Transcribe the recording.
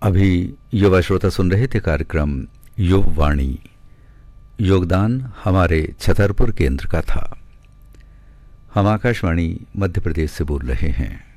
अभी युवा श्रोता सुन रहे थे कार्यक्रम युव वाणी। योगदान हमारे छतरपुर केंद्र का था। हम आकाशवाणी मध्य प्रदेश से बोल रहे हैं।